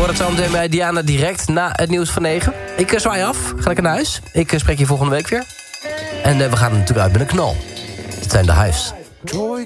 hoort het zo meteen bij Diana direct na het nieuws van 9. Ik zwaai af, ga lekker naar huis. Ik spreek je volgende week weer. En we gaan natuurlijk uit met een knal. Dit zijn de Hives. Joy